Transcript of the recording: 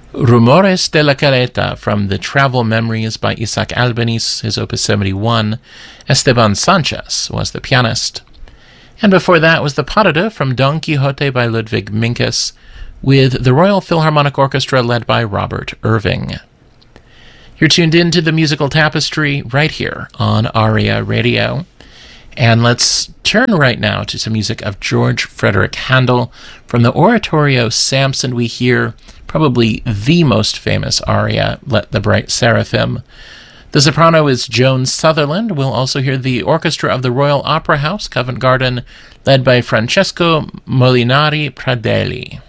Rumores de la Caleta from the Travel Memories by Isaac Albeniz, his Opus 71. Esteban Sanchez was the pianist. And before that was the Parada from Don Quixote by Ludwig Minkus, with the Royal Philharmonic Orchestra led by Robert Irving. You're tuned in to the musical tapestry right here on ARIA Radio. And let's turn right now to some music of George Frederick Handel. From the oratorio Samson, we hear probably the most famous aria, Let the Bright Seraphim. The soprano is Joan Sutherland. We'll also hear the orchestra of the Royal Opera House, Covent Garden, led by Francesco Molinari Pradelli.